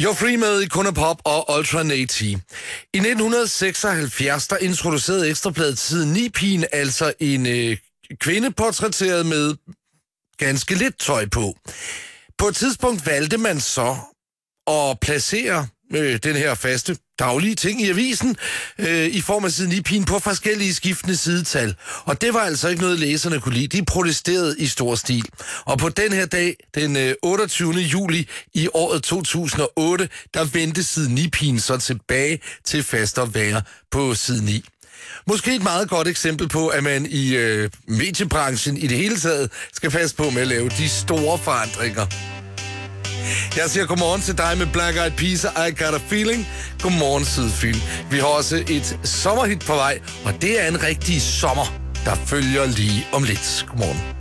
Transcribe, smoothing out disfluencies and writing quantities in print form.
You're Free med Icona Pop og Ultra Nate. I 1976, der introducerede Ekstrabladet siden 9-pigen, altså en kvinde portrætteret med ganske lidt tøj på. På et tidspunkt valgte man så at placere den her faste daglige ting i avisen i form af siden 9-pigen på forskellige skiftende sidetal. Og det var altså ikke noget, læserne kunne lide. De protesterede i stor stil. Og på den her dag, den 28. juli i året 2008, der vendte siden 9-pigen så tilbage til fast at være på side 9. Måske et meget godt eksempel på, at man i mediebranchen i det hele taget skal passe på med at lave de store forandringer. Jeg siger godmorgen til dig med Black Eyed Peas og I Got a Feeling. Godmorgen, Sydfyn. Vi har også et sommerhit på vej, og det er en rigtig sommer, der følger lige om lidt. Godmorgen.